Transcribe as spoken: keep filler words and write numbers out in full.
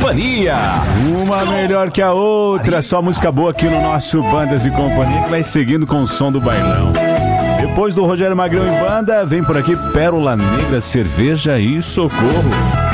Companhia. Uma melhor que a outra, só música boa aqui no nosso Bandas e Companhia, que vai seguindo com o som do bailão. Depois do Rogério Magrão e Banda, vem por aqui Pérola Negra, Cerveja e Socorro.